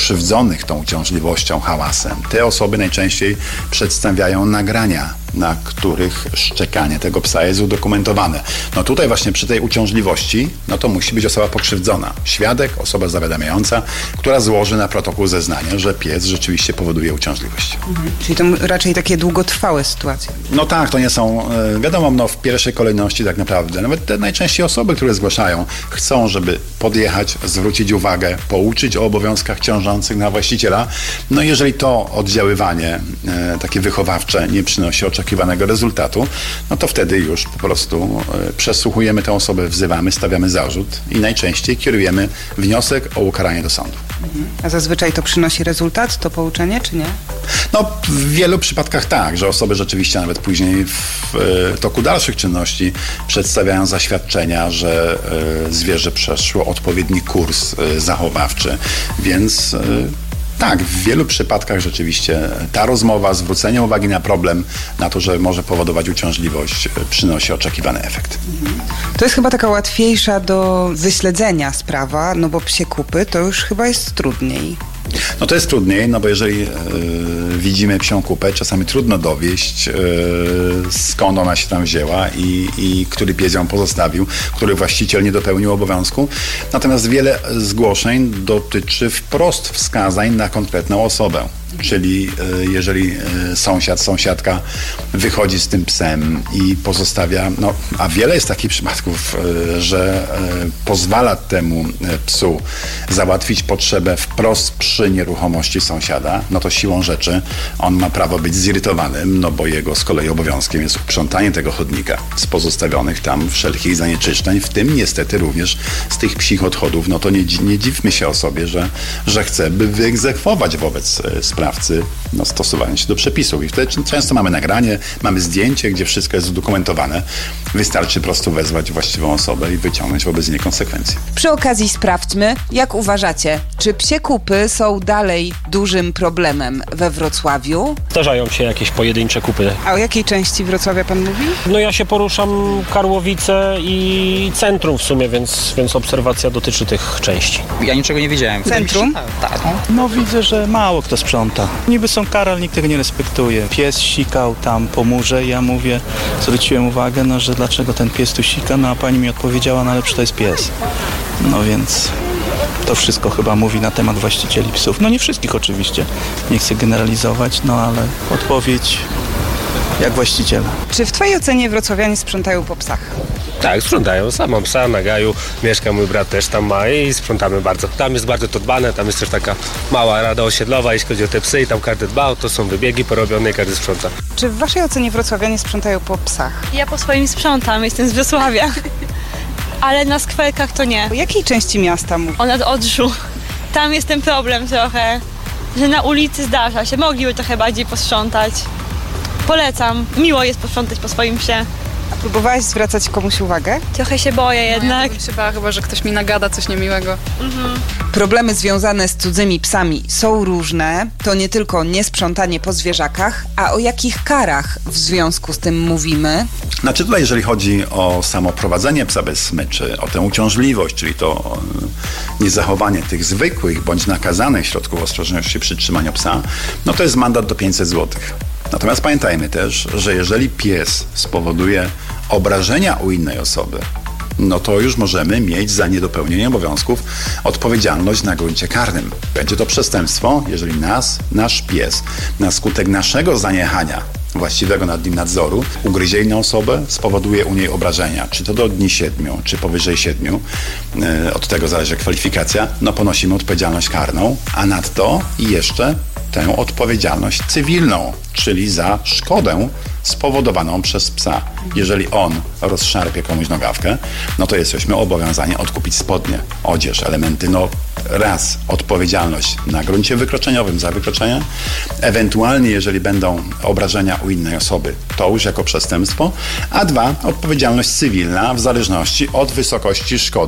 pokrzywdzonych tą uciążliwością, hałasem. Te osoby najczęściej przedstawiają nagrania, na których szczekanie tego psa jest udokumentowane. No tutaj właśnie przy tej uciążliwości, no to musi być osoba pokrzywdzona. Świadek, osoba zawiadamiająca, która złoży na protokół zeznanie, że pies rzeczywiście powoduje uciążliwość. Czyli to raczej takie długotrwałe sytuacje. No tak, to nie są, wiadomo, w pierwszej kolejności tak naprawdę. Nawet te najczęściej osoby, które zgłaszają, chcą, żeby podjechać, zwrócić uwagę, pouczyć o obowiązkach ciążących na właściciela. No jeżeli to oddziaływanie takie wychowawcze nie przynosi oczekiwanego rezultatu, no to wtedy już po prostu przesłuchujemy tę osobę, wzywamy, stawiamy zarzut i najczęściej kierujemy wniosek o ukaranie do sądu. A zazwyczaj to przynosi rezultat, to pouczenie, czy nie? No w wielu przypadkach tak, że osoby rzeczywiście nawet później w toku dalszych czynności przedstawiają zaświadczenia, że zwierzę przeszło odpowiedni kurs zachowawczy, więc tak, w wielu przypadkach rzeczywiście ta rozmowa, zwrócenie uwagi na problem, na to, że może powodować uciążliwość, przynosi oczekiwany efekt. To jest chyba taka łatwiejsza do wyśledzenia sprawa, no bo psie kupy to już chyba jest trudniej. No to jest trudniej, no bo jeżeli widzimy psią kupę, czasami trudno dowieść, skąd ona się tam wzięła i który pies ją pozostawił, który właściciel nie dopełnił obowiązku. Natomiast wiele zgłoszeń dotyczy wprost wskazań na konkretną osobę. Czyli jeżeli sąsiad, sąsiadka wychodzi z tym psem i pozostawia, no a wiele jest takich przypadków, że pozwala temu psu załatwić potrzebę wprost przy nieruchomości sąsiada, no to siłą rzeczy on ma prawo być zirytowanym, no bo jego z kolei obowiązkiem jest uprzątanie tego chodnika z pozostawionych tam wszelkich zanieczyszczeń, w tym niestety również z tych psich odchodów. No to nie dziwmy się osobie, że chce, by wyegzekwować wobec sprawcy stosowanie się do przepisów. I wtedy często mamy nagranie, mamy zdjęcie, gdzie wszystko jest udokumentowane. Wystarczy po prostu wezwać właściwą osobę i wyciągnąć wobec niej konsekwencje. Przy okazji sprawdźmy, jak uważacie, czy psie kupy są dalej dużym problemem we Wrocławiu? Zdarzają się jakieś pojedyncze kupy. A o jakiej części Wrocławia pan mówi? No ja się poruszam Karłowice i centrum w sumie, więc obserwacja dotyczy tych części. Ja niczego nie widziałem. Centrum? Tak. No widzę, że mało kto sprząta. Niby są kary, ale nikt tego nie respektuje. Pies sikał tam po murze i ja mówię, zwróciłem uwagę, no, że dlaczego ten pies tu sika, no a pani mi odpowiedziała, no ale przecież to jest pies. No więc to wszystko chyba mówi na temat właścicieli psów. No nie wszystkich oczywiście, nie chcę generalizować, no ale odpowiedź jak właściciela. Czy w twojej ocenie wrocławianie sprzątają po psach? Tak, sprzątają. Sam mam psa na Gaju, mieszka mój brat też tam ma i sprzątamy bardzo. Tam jest bardzo to dbane, tam jest też taka mała rada osiedlowa, jeśli chodzi o te psy i tam każdy dba, to są wybiegi porobione i każdy sprząta. Czy w waszej ocenie wrocławianie sprzątają po psach? Ja po swoim sprzątam, jestem z Wrocławia, ale na skwerkach to nie. O jakiej części miasta mówisz? O nad Odrzu. Tam jest ten problem trochę, że na ulicy zdarza się, mogliby trochę bardziej posprzątać. Polecam, miło jest posprzątać po swoim psie. A próbowałaś zwracać komuś uwagę? Trochę się boję jednak. Ja się bała chyba, że ktoś mi nagada coś niemiłego. Problemy związane z cudzymi psami są różne. To nie tylko niesprzątanie po zwierzakach, a o jakich karach w związku z tym mówimy? Znaczy tutaj, jeżeli chodzi o samo prowadzenie psa bez smyczy, o tę uciążliwość, czyli to niezachowanie tych zwykłych bądź nakazanych środków ostrożności przy trzymaniu psa, no to jest mandat do 500 zł. Natomiast pamiętajmy też, że jeżeli pies spowoduje obrażenia u innej osoby, no to już możemy mieć za niedopełnienie obowiązków odpowiedzialność na gruncie karnym. Będzie to przestępstwo, jeżeli nasz pies na skutek naszego zaniechania właściwego nad nim nadzoru ugryzie inną osobę, spowoduje u niej obrażenia, czy to do dni 7, czy powyżej 7, od tego zależy kwalifikacja, no ponosimy odpowiedzialność karną, a nadto jeszcze tę odpowiedzialność cywilną, czyli za szkodę spowodowaną przez psa. Jeżeli on rozszarpie komuś nogawkę, no to jesteśmy obowiązani odkupić spodnie, odzież, elementy, raz odpowiedzialność na gruncie wykroczeniowym za wykroczenie, ewentualnie jeżeli będą obrażenia u innej osoby, to już jako przestępstwo, a 2 odpowiedzialność cywilna w zależności od wysokości szkody,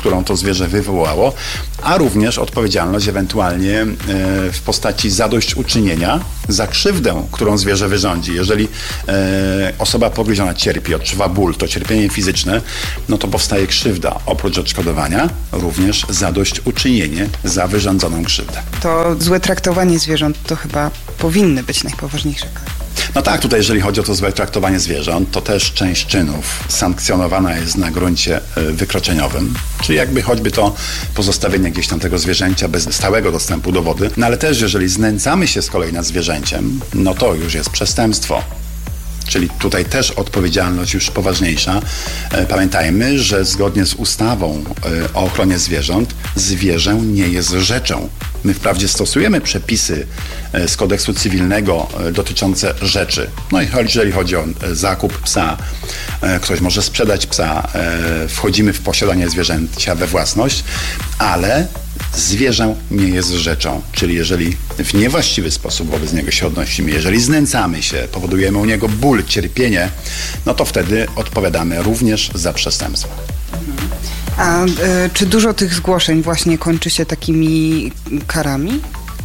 którą to zwierzę wywołało, a również odpowiedzialność ewentualnie w postaci zadośćuczynienia za krzywdę, którą zwierzę wyrządzi. Jeżeli osoba pogryziona cierpi, odczuwa ból, to cierpienie fizyczne, no to powstaje krzywda. Oprócz odszkodowania również zadośćuczynienie za wyrządzoną krzywdę. To złe traktowanie zwierząt to chyba powinny być najpoważniejsze kary. No tak, tutaj jeżeli chodzi o to złe traktowanie zwierząt, to też część czynów sankcjonowana jest na gruncie wykroczeniowym, czyli jakby choćby to pozostawienie gdzieś tam tego zwierzęcia bez stałego dostępu do wody, no ale też jeżeli znęcamy się z kolei nad zwierzęciem, no to już jest przestępstwo. Czyli tutaj też odpowiedzialność już poważniejsza. Pamiętajmy, że zgodnie z ustawą o ochronie zwierząt zwierzę nie jest rzeczą. My wprawdzie stosujemy przepisy z kodeksu cywilnego dotyczące rzeczy. No i jeżeli chodzi o zakup psa, ktoś może sprzedać psa, wchodzimy w posiadanie zwierzęcia we własność, ale zwierzę nie jest rzeczą, czyli jeżeli w niewłaściwy sposób wobec niego się odnosimy, jeżeli znęcamy się, powodujemy u niego ból, cierpienie, no to wtedy odpowiadamy również za przestępstwo. A czy dużo tych zgłoszeń właśnie kończy się takimi karami?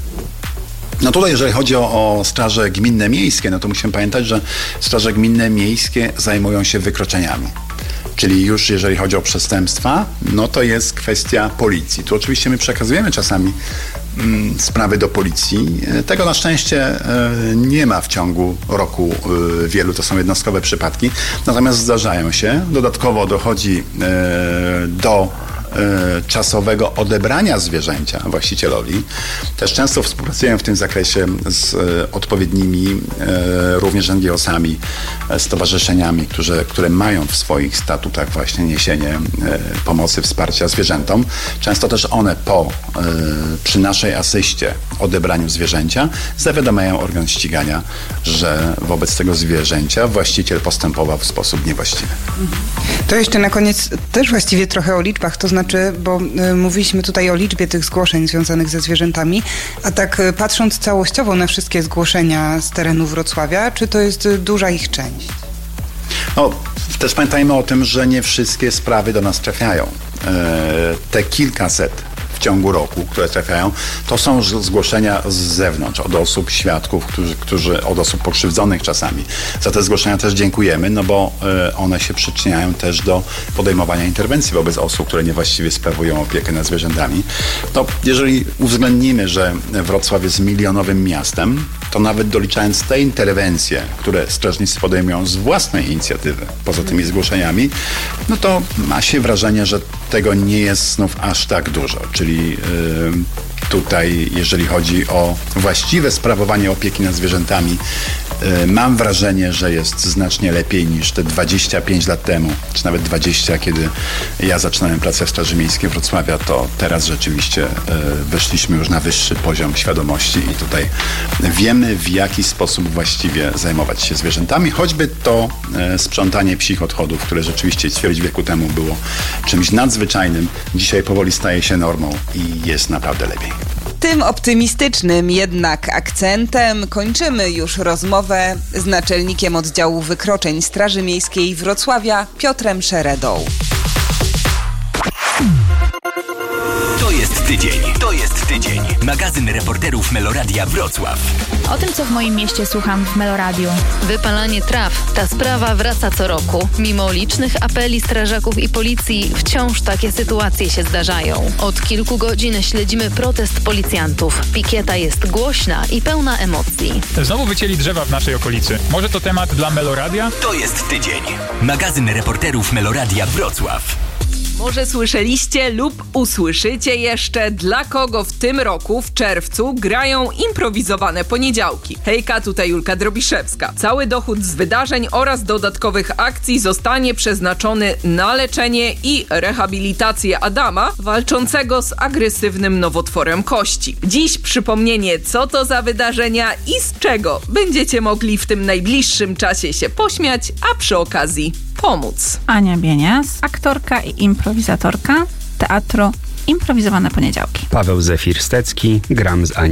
No tutaj, jeżeli chodzi o straże gminne miejskie, no to musimy pamiętać, że straże gminne miejskie zajmują się wykroczeniami. Czyli już jeżeli chodzi o przestępstwa, no to jest kwestia policji. Tu oczywiście my przekazujemy czasami sprawy do policji. Tego na szczęście nie ma w ciągu roku wielu, to są jednostkowe przypadki. Natomiast zdarzają się. Dodatkowo dochodzi do czasowego odebrania zwierzęcia właścicielowi. Też często współpracuję w tym zakresie z odpowiednimi również NGO-sami, stowarzyszeniami, które mają w swoich statutach właśnie niesienie pomocy, wsparcia zwierzętom. Często też one przy naszej asyście odebraniu zwierzęcia zawiadamiają organ ścigania, że wobec tego zwierzęcia właściciel postępował w sposób niewłaściwy. To jeszcze na koniec też właściwie trochę o liczbach, to znaczy, bo mówiliśmy tutaj o liczbie tych zgłoszeń związanych ze zwierzętami, a tak patrząc całościowo na wszystkie zgłoszenia z terenu Wrocławia, czy to jest duża ich część? No, też pamiętajmy o tym, że nie wszystkie sprawy do nas trafiają. Te kilkaset w ciągu roku, które trafiają, to są zgłoszenia z zewnątrz, od osób, świadków, od osób pokrzywdzonych czasami. Za te zgłoszenia też dziękujemy, no bo one się przyczyniają też do podejmowania interwencji wobec osób, które niewłaściwie sprawują opiekę nad zwierzętami. No, jeżeli uwzględnimy, że Wrocław jest milionowym miastem, to nawet doliczając te interwencje, które strażnicy podejmują z własnej inicjatywy, poza tymi zgłoszeniami, no to ma się wrażenie, że tego nie jest znów aż tak dużo. Czyli tutaj, jeżeli chodzi o właściwe sprawowanie opieki nad zwierzętami, mam wrażenie, że jest znacznie lepiej niż te 25 lat temu, czy nawet 20, kiedy ja zaczynałem pracę w Straży Miejskiej Wrocławia, to teraz rzeczywiście weszliśmy już na wyższy poziom świadomości i tutaj wiemy, w jaki sposób właściwie zajmować się zwierzętami, choćby to sprzątanie psich odchodów, które rzeczywiście ćwierć wieku temu było czymś nadzwyczajnym, dzisiaj powoli staje się normą i jest naprawdę lepiej. Tym optymistycznym jednak akcentem kończymy już rozmowę z naczelnikiem oddziału wykroczeń Straży Miejskiej Wrocławia Piotrem Szeredą. To jest tydzień. Magazyn reporterów Meloradia Wrocław. O tym, co w moim mieście słucham w Meloradiu. Wypalanie traw. Ta sprawa wraca co roku. Mimo licznych apeli strażaków i policji, wciąż takie sytuacje się zdarzają. Od kilku godzin śledzimy protest policjantów. Pikieta jest głośna i pełna emocji. Znowu wycięli drzewa w naszej okolicy. Może to temat dla Meloradia? To jest tydzień. Magazyn reporterów Meloradia Wrocław. Może słyszeliście lub usłyszycie jeszcze, dla kogo w tym roku, w czerwcu, grają improwizowane poniedziałki. Hejka, tutaj Julka Drobiszewska. Cały dochód z wydarzeń oraz dodatkowych akcji zostanie przeznaczony na leczenie i rehabilitację Adama, walczącego z agresywnym nowotworem kości. Dziś przypomnienie, co to za wydarzenia i z czego będziecie mogli w tym najbliższym czasie się pośmiać, a przy okazji pomóc. Ania Bienias, aktorka i improwizatorka Teatru Improwizowane Poniedziałki. Paweł Zefir-Stecki, gram z Anią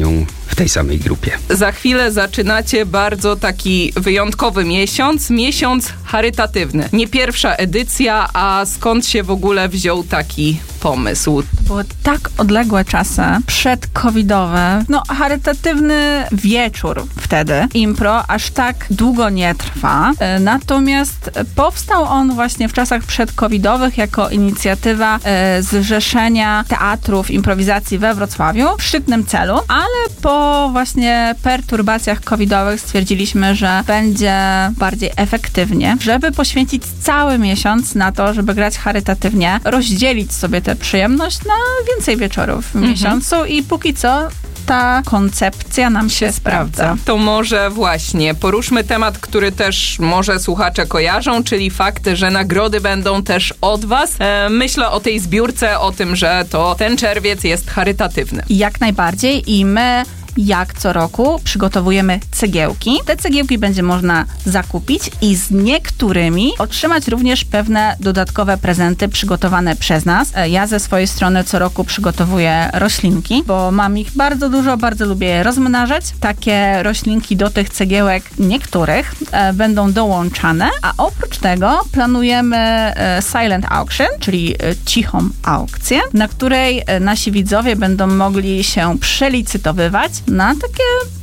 w tej samej grupie. Za chwilę zaczynacie bardzo taki wyjątkowy miesiąc charytatywny. Nie pierwsza edycja, a skąd się w ogóle wziął taki pomysł? Były tak odległe czasy, przedcovidowe, charytatywny wieczór wtedy, impro, aż tak długo nie trwa. Natomiast powstał on właśnie w czasach przedcovidowych jako inicjatywa Zrzeszenia Teatrów Improwizacji we Wrocławiu w szczytnym celu, ale po właśnie perturbacjach covidowych stwierdziliśmy, że będzie bardziej efektywnie, żeby poświęcić cały miesiąc na to, żeby grać charytatywnie, rozdzielić sobie tę przyjemność na więcej wieczorów w miesiącu i póki co ta koncepcja nam się sprawdza. To może właśnie poruszmy temat, który też może słuchacze kojarzą, czyli fakt, że nagrody będą też od was. Myślę o tej zbiórce, o tym, że to ten czerwiec jest charytatywny. Jak najbardziej i my jak co roku przygotowujemy cegiełki. Te cegiełki będzie można zakupić i z niektórymi otrzymać również pewne dodatkowe prezenty przygotowane przez nas. Ja ze swojej strony co roku przygotowuję roślinki, bo mam ich bardzo dużo, bardzo lubię je rozmnażać. Takie roślinki do tych cegiełek niektórych będą dołączane, a oprócz tego planujemy silent auction, czyli cichą aukcję, na której nasi widzowie będą mogli się przelicytowywać na takie,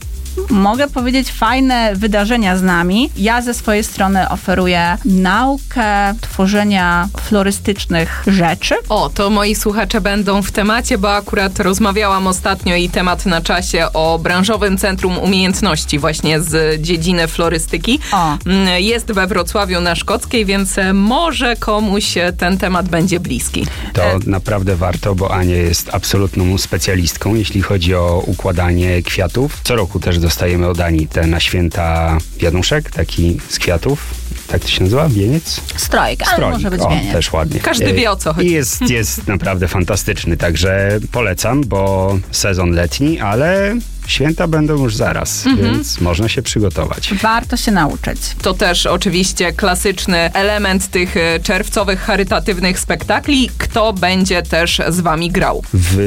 mogę powiedzieć, fajne wydarzenia z nami. Ja ze swojej strony oferuję naukę tworzenia florystycznych rzeczy. To moi słuchacze będą w temacie, bo akurat rozmawiałam ostatnio i temat na czasie o branżowym centrum umiejętności właśnie z dziedziny florystyki. Jest we Wrocławiu na Szkockiej, więc może komuś ten temat będzie bliski. To naprawdę warto, bo Ania jest absolutną specjalistką, jeśli chodzi o układanie kwiatów. Co roku też dostajemy od Ani te na święta wianuszek, taki z kwiatów. Tak to się nazywa? Wieniec? Strojk, ale może być wieniec. Też ładnie. Każdy wie, o co chodzi. I jest naprawdę fantastyczny, także polecam, bo sezon letni, ale święta będą już zaraz, więc można się przygotować. Warto się nauczyć. To też oczywiście klasyczny element tych czerwcowych, charytatywnych spektakli. Kto będzie też z wami grał?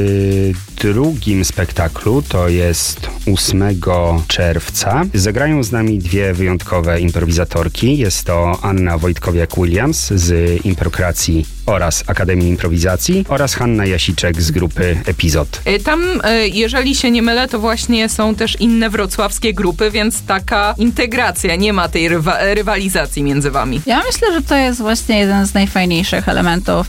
W drugim spektaklu, to jest 8 czerwca, zagrają z nami dwie wyjątkowe improwizatorki. Jest to Anna Wojtkowiak-Williams z Improkracji oraz Akademii Improwizacji oraz Hanna Jasiczek z grupy Epizod. Tam, jeżeli się nie mylę, to właśnie są też inne wrocławskie grupy, więc taka integracja, nie ma tej rywalizacji między wami. Ja myślę, że to jest właśnie jeden z najfajniejszych elementów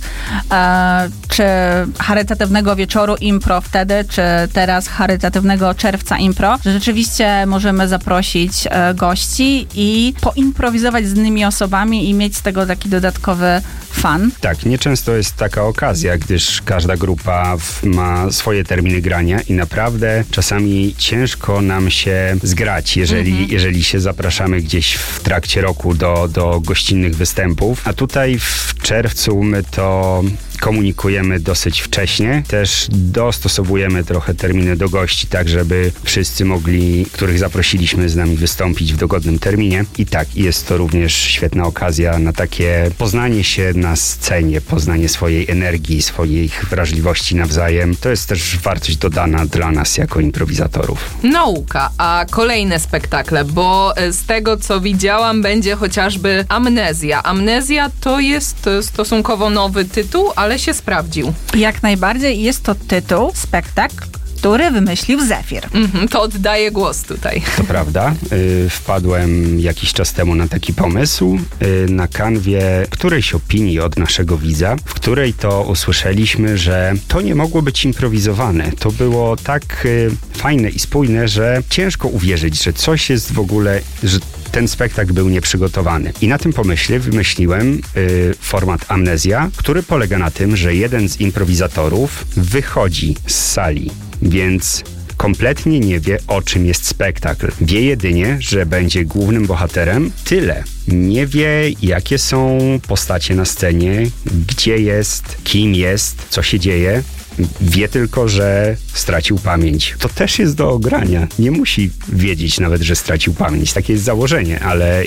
czy charytatywnego wieczoru impro wtedy, czy teraz charytatywnego czerwca impro, że rzeczywiście możemy zaprosić gości i poimprowizować z innymi osobami i mieć z tego taki dodatkowy fan. Tak, nieczęsto jest taka okazja, gdyż każda grupa ma swoje terminy grania i naprawdę czasami ciężko nam się zgrać, jeżeli się zapraszamy gdzieś w trakcie roku do gościnnych występów. A tutaj w czerwcu my to komunikujemy dosyć wcześnie. Też dostosowujemy trochę terminy do gości, tak żeby wszyscy mogli, których zaprosiliśmy, z nami wystąpić w dogodnym terminie. I tak, jest to również świetna okazja na takie poznanie się na scenie, poznanie swojej energii, swoich wrażliwości nawzajem. To jest też wartość dodana dla nas jako improwizatorów. Nauka, a kolejne spektakle, bo z tego, co widziałam, będzie chociażby Amnezja. Amnezja to jest stosunkowo nowy tytuł, ale się sprawdził. Jak najbardziej jest to tytuł, spektakl, który wymyślił Zefir. To oddaję głos tutaj. To prawda. Wpadłem jakiś czas temu na taki pomysł na kanwie którejś opinii od naszego widza, w której to usłyszeliśmy, że to nie mogło być improwizowane. To było tak fajne i spójne, że ciężko uwierzyć, że coś jest w ogóle, że ten spektakl był nieprzygotowany. I na tym pomyśle wymyśliłem format Amnezja, który polega na tym, że jeden z improwizatorów wychodzi z sali, więc kompletnie nie wie, o czym jest spektakl. Wie jedynie, że będzie głównym bohaterem. Tyle. Nie wie, jakie są postacie na scenie, gdzie jest, kim jest, co się dzieje. Wie tylko, że stracił pamięć. To też jest do ogrania. Nie musi wiedzieć nawet, że stracił pamięć. Takie jest założenie, ale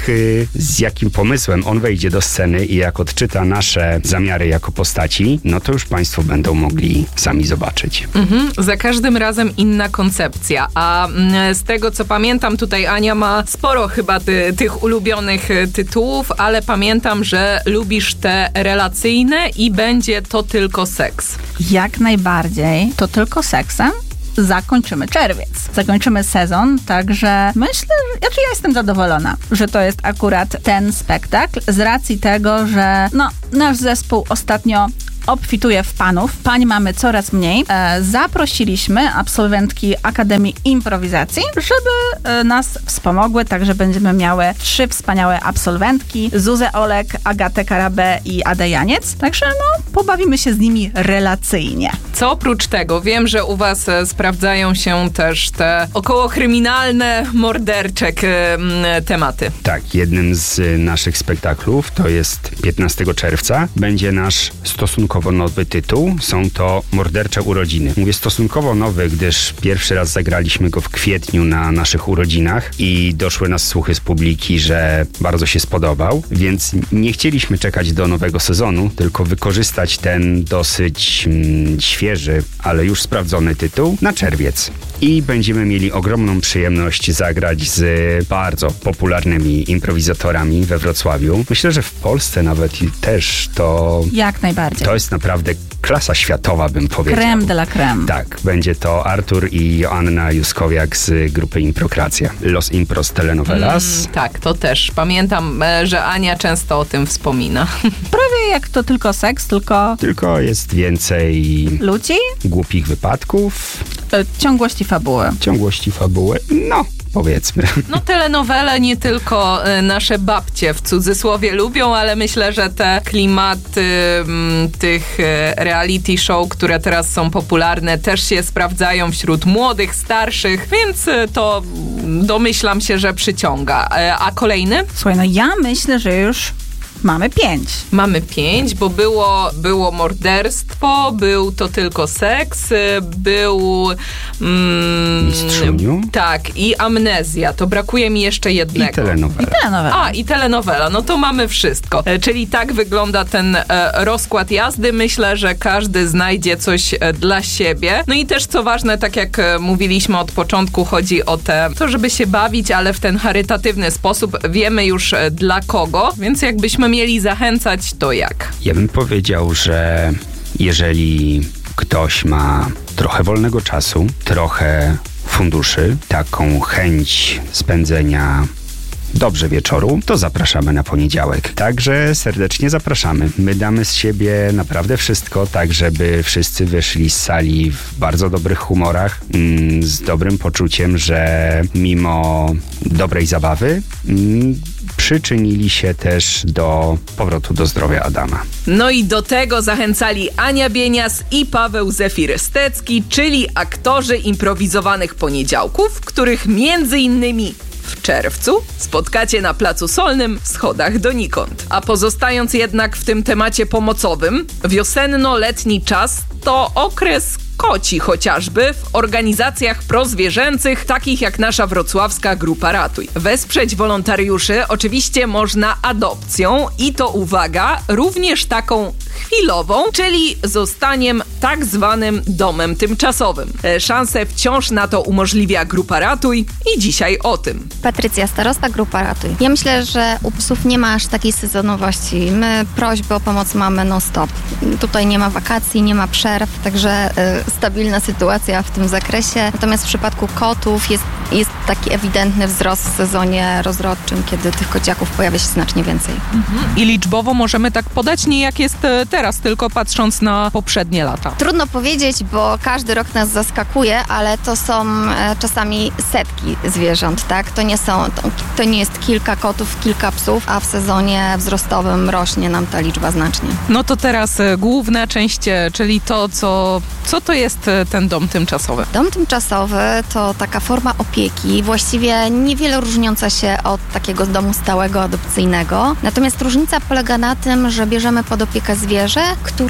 z jakim pomysłem on wejdzie do sceny i jak odczyta nasze zamiary jako postaci, no to już państwo będą mogli sami zobaczyć. Za każdym razem inna koncepcja, a z tego co pamiętam, tutaj Ania ma sporo chyba tych ulubionych tytułów, ale pamiętam, że lubisz te relacyjne i będzie to tylko seks. Jak najbardziej. To tylko seksem zakończymy czerwiec. Zakończymy sezon, także myślę, ja jestem zadowolona, że to jest akurat ten spektakl z racji tego, że nasz zespół ostatnio obfituje w panów. Pań mamy coraz mniej. Zaprosiliśmy absolwentki Akademii Improwizacji, żeby nas wspomogły, także będziemy miały 3 wspaniałe absolwentki. Zuzę Olek, Agatę Karabę i Adę Janiec. Także pobawimy się z nimi relacyjnie. Co oprócz tego, wiem, że u was sprawdzają się też te okołokryminalne, mordercze tematy. Tak, jednym z naszych spektaklów, to jest 15 czerwca, będzie nasz stosunkowo nowy tytuł. Są to Mordercze urodziny. Mówię stosunkowo nowy, gdyż pierwszy raz zagraliśmy go w kwietniu na naszych urodzinach i doszły nas słuchy z publiki, że bardzo się spodobał, więc nie chcieliśmy czekać do nowego sezonu, tylko wykorzystać ten dosyć świeży, ale już sprawdzony tytuł na czerwiec. I będziemy mieli ogromną przyjemność zagrać z bardzo popularnymi improwizatorami we Wrocławiu. Myślę, że w Polsce nawet też to... Jak najbardziej. To jest naprawdę klasa światowa, bym powiedział. Creme de la creme. Tak, będzie to Artur i Joanna Juskowiak z grupy Improkracja. Los Impros Telenovelas. Tak, to też. Pamiętam, że Ania często o tym wspomina. Prawie jak to tylko seks, tylko... Tylko jest więcej... Ludzi? Głupich wypadków. Ciągłości fabuły. Ciągłości fabuły, powiedzmy. Telenowele nie tylko nasze babcie w cudzysłowie lubią, ale myślę, że te klimaty tych reality show, które teraz są popularne, też się sprawdzają wśród młodych, starszych, więc to domyślam się, że przyciąga. A kolejny? Słuchaj, ja myślę, że już mamy 5. Mamy 5, bo było morderstwo, był to tylko seks, był... Mistrzuniu. Tak, i amnezja. To brakuje mi jeszcze jednego. I telenowela. I telenowela. No to mamy wszystko. Czyli tak wygląda ten rozkład jazdy. Myślę, że każdy znajdzie coś dla siebie. No i też co ważne, tak jak mówiliśmy od początku, chodzi o to, żeby się bawić, ale w ten charytatywny sposób. Wiemy już dla kogo, więc jakbyśmy mieli zachęcać, to jak? Ja bym powiedział, że jeżeli ktoś ma trochę wolnego czasu, trochę funduszy, taką chęć spędzenia dobrze wieczoru, to zapraszamy na poniedziałek. Także serdecznie zapraszamy. My damy z siebie naprawdę wszystko, tak żeby wszyscy wyszli z sali w bardzo dobrych humorach, z dobrym poczuciem, że mimo dobrej zabawy przyczynili się też do powrotu do zdrowia Adama. No i do tego zachęcali Ania Bienias i Paweł Zefir-Stecki, czyli aktorzy improwizowanych poniedziałków, których między innymi w czerwcu spotkacie na Placu Solnym w Schodach donikąd. A pozostając jednak w tym temacie pomocowym, wiosenno-letni czas to okres koci chociażby w organizacjach prozwierzęcych, takich jak nasza wrocławska Grupa Ratuj. Wesprzeć wolontariuszy oczywiście można adopcją i to, uwaga, również taką chwilową, czyli zostaniem tak zwanym domem tymczasowym. Szanse wciąż na to umożliwia Grupa Ratuj i dzisiaj o tym. Patrycja, starosta Grupa Ratuj. Ja myślę, że u psów nie ma aż takiej sezonowości. My prośby o pomoc mamy non-stop. Tutaj nie ma wakacji, nie ma przerw, także stabilna sytuacja w tym zakresie. Natomiast w przypadku kotów jest taki ewidentny wzrost w sezonie rozrodczym, kiedy tych kociaków pojawia się znacznie więcej. I liczbowo możemy tak podać, nie jak jest teraz, tylko patrząc na poprzednie lata. Trudno powiedzieć, bo każdy rok nas zaskakuje, ale to są czasami setki zwierząt, tak? To nie jest kilka kotów, kilka psów, a w sezonie wzrostowym rośnie nam ta liczba znacznie. No to teraz główna część, czyli to, co to jest ten dom tymczasowy? Dom tymczasowy to taka forma opieki opieki, właściwie niewiele różniąca się od takiego domu stałego, adopcyjnego. Natomiast różnica polega na tym, że bierzemy pod opiekę zwierzę,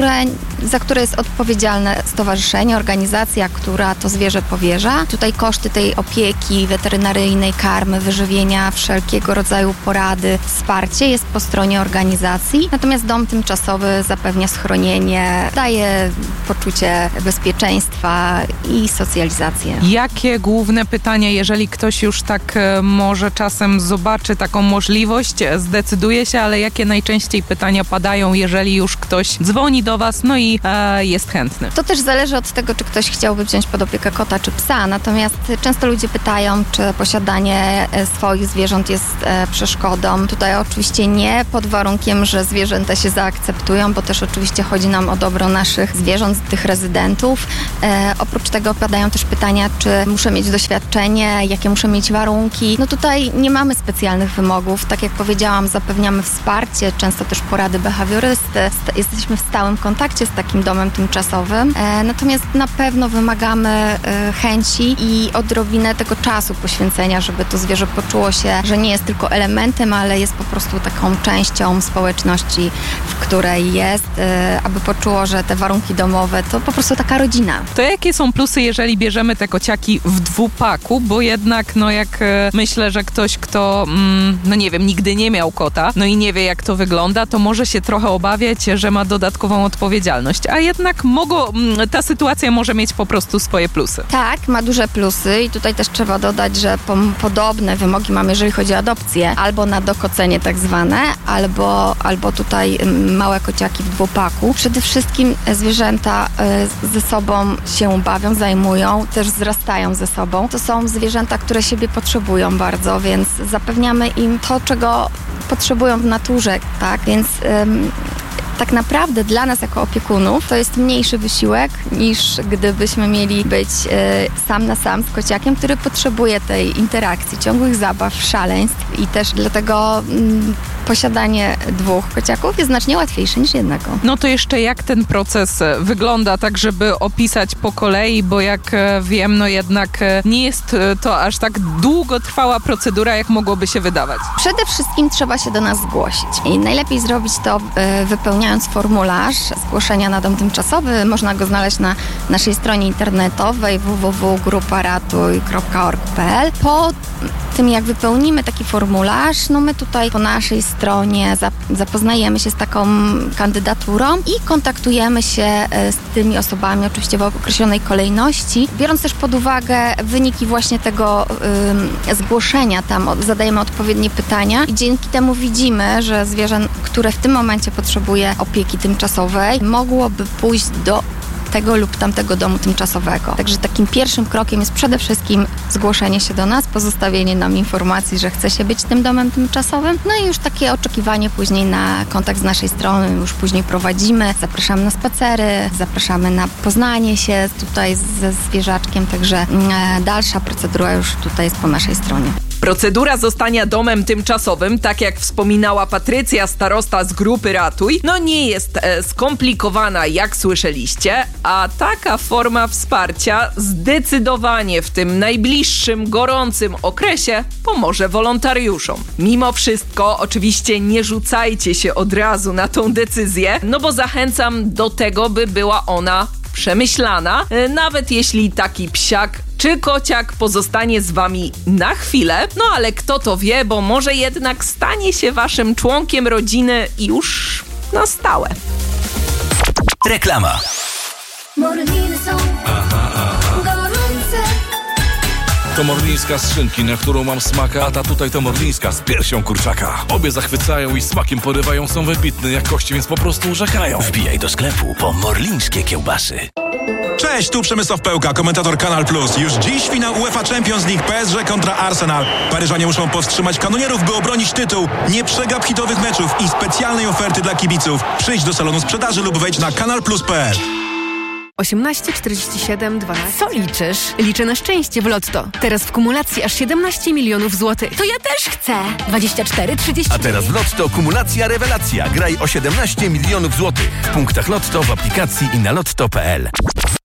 za które jest odpowiedzialne stowarzyszenie, organizacja, która to zwierzę powierza. Tutaj koszty tej opieki weterynaryjnej, karmy, wyżywienia, wszelkiego rodzaju porady, wsparcie jest po stronie organizacji. Natomiast dom tymczasowy zapewnia schronienie, daje poczucie bezpieczeństwa i socjalizację. Jakie główne pytania, jeżeli ktoś już tak może czasem zobaczy taką możliwość, zdecyduje się, ale jakie najczęściej pytania padają, jeżeli już ktoś dzwoni do Was, no i jest chętny? To też zależy od tego, czy ktoś chciałby wziąć pod opiekę kota czy psa, natomiast często ludzie pytają, czy posiadanie swoich zwierząt jest przeszkodą. Tutaj oczywiście nie, pod warunkiem, że zwierzęta się zaakceptują, bo też oczywiście chodzi nam o dobro naszych zwierząt, tych rezydentów. Oprócz tego padają też pytania, czy muszę mieć doświadczenie, jakie muszę mieć warunki. No tutaj nie mamy specjalnych wymogów. Tak jak powiedziałam, zapewniamy wsparcie, często też porady behawiorysty. Jesteśmy w stałym kontakcie z takim domem tymczasowym. Natomiast na pewno wymagamy chęci i odrobinę tego czasu poświęcenia, żeby to zwierzę poczuło się, że nie jest tylko elementem, ale jest po prostu taką częścią społeczności, w której jest, aby poczuło, że te warunki domowe to po prostu taka rodzina. To jakie są plusy, jeżeli bierzemy te kociaki w dwupaku, bo jednak, no jak myślę, że ktoś, kto, no nie wiem, nigdy nie miał kota, no i nie wie, jak to wygląda, to może się trochę obawiać, że ma dodatkową odpowiedzialność, a jednak ta sytuacja może mieć po prostu swoje plusy. Tak, ma duże plusy i tutaj też trzeba dodać, że podobne wymogi mamy, jeżeli chodzi o adopcję, albo na dokocenie tak zwane, albo tutaj małe kociaki w dwupaku. Przede wszystkim zwierzęta ze sobą się bawią, zajmują, też wzrastają ze sobą. To są zwierzęta, które siebie potrzebują bardzo, więc zapewniamy im to, czego potrzebują w naturze, tak? Więc tak naprawdę dla nas jako opiekunów to jest mniejszy wysiłek niż gdybyśmy mieli być sam na sam z kociakiem, który potrzebuje tej interakcji, ciągłych zabaw, szaleństw i też dlatego posiadanie 2 kociaków jest znacznie łatwiejsze niż jednego. No to jeszcze jak ten proces wygląda, tak żeby opisać po kolei, bo jak wiem, no jednak nie jest to aż tak długotrwała procedura, jak mogłoby się wydawać. Przede wszystkim trzeba się do nas zgłosić i najlepiej zrobić to wypełniając formularz zgłoszenia na dom tymczasowy. Można go znaleźć na naszej stronie internetowej www.gruparatuj.org.pl. Po tym, jak wypełnimy taki formularz, no my tutaj po naszej stronie zapoznajemy się z taką kandydaturą i kontaktujemy się z tymi osobami, oczywiście w określonej kolejności, biorąc też pod uwagę wyniki właśnie tego zgłoszenia. Tam zadajemy odpowiednie pytania i dzięki temu widzimy, że zwierzę, które w tym momencie potrzebuje opieki tymczasowej, mogłoby pójść do tego lub tamtego domu tymczasowego. Także takim pierwszym krokiem jest przede wszystkim zgłoszenie się do nas, pozostawienie nam informacji, że chce się być tym domem tymczasowym, no i już takie oczekiwanie później na kontakt z naszej strony, już później prowadzimy, zapraszamy na spacery, zapraszamy na poznanie się tutaj ze zwierzaczkiem, także dalsza procedura już tutaj jest po naszej stronie. Procedura zostania domem tymczasowym, tak jak wspominała Patrycja, starosta z grupy Ratuj, no nie jest skomplikowana, jak słyszeliście, a taka forma wsparcia zdecydowanie w tym najbliższym, gorącym okresie pomoże wolontariuszom. Mimo wszystko, oczywiście nie rzucajcie się od razu na tą decyzję, no bo zachęcam do tego, by była ona przemyślana, nawet jeśli taki psiak czy kociak pozostanie z wami na chwilę, no ale kto to wie, bo może jednak stanie się waszym członkiem rodziny już na stałe. Reklama. Morliny są gorące. To morlińska z szynki, na którą mam smaka, a ta tutaj to morlińska z piersią kurczaka. Obie zachwycają i smakiem porywają, są wybitne jakości, więc po prostu urzekają. Wbijaj do sklepu po morlińskie kiełbasy. Cześć, tu Przemysław Pełka, komentator Kanal Plus. Już dziś finał UEFA Champions League, PSG kontra Arsenal. Paryżanie muszą powstrzymać kanonierów, by obronić tytuł. Nie przegap hitowych meczów i specjalnej oferty dla kibiców. Przyjdź do salonu sprzedaży lub wejdź na kanalplus.pl. 18 47 12. Co liczysz? Liczę na szczęście w Lotto. Teraz w kumulacji aż 17 milionów złotych. To ja też chcę. 24 30. A teraz w Lotto kumulacja rewelacja. Graj o 17 milionów złotych. W punktach Lotto, w aplikacji i na lotto.pl.